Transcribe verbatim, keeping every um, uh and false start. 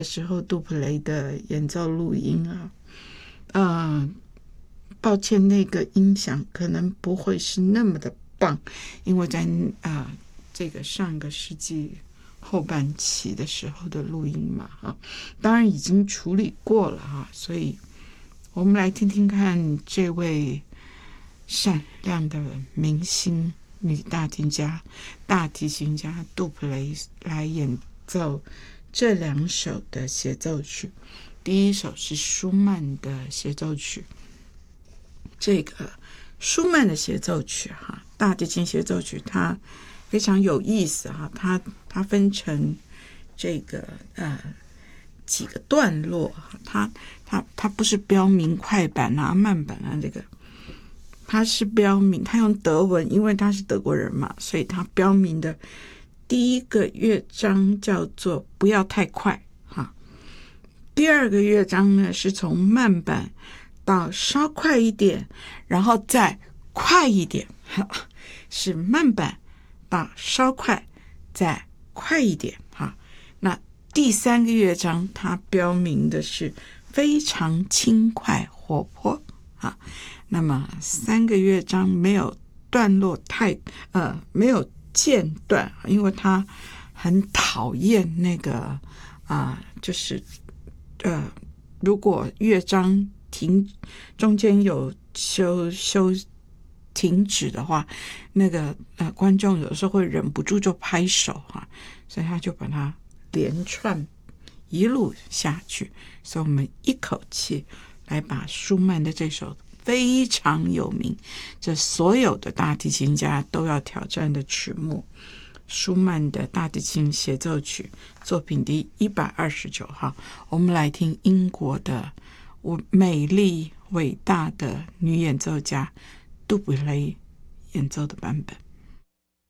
时候杜普雷的演奏录音啊，呃，抱歉，那个音响可能不会是那么的棒，因为在啊、呃、这个上个世纪后半期的时候的录音嘛，哈，当然已经处理过了哈，所以我们来听听看这位闪亮的明星女大提琴家、大提琴家杜普雷来演奏这两首的协奏曲。第一首是舒曼的协奏曲，这个舒曼的协奏曲哈，大提琴协奏曲它非常有意思哈，它它分成这个呃几个段落，它它它不是标明快板啊、慢板啊，这个它是标明，它用德文，因为他是德国人嘛，所以他标明的第一个乐章叫做不要太快哈，第二个乐章呢是从慢板到稍快一点，然后再快一点，是慢板到稍快再快一点哈。那第三个乐章它标明的是非常轻快活泼啊。那么三个乐章没有段落太呃没有间断，因为他很讨厌那个啊、呃，就是呃，如果乐章停中间有休休停止的话，那个呃观众有时候会忍不住就拍手哈、啊，所以他就把它连串一路下去，所以我们一口气来把舒曼的这首非常有名，这所有的大提琴家都要挑战的曲目，舒曼的大提琴协奏曲作品第一百二十九号，我们来听英国的美丽伟大的女演奏家杜普雷演奏的版本。